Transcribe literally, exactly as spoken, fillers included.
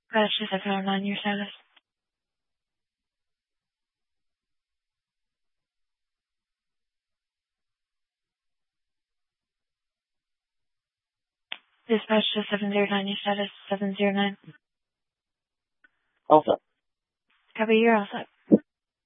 Dispatch to seven oh nine, your status. Dispatch to seven oh nine, your status, seven oh nine. All set. Copy, you're all set.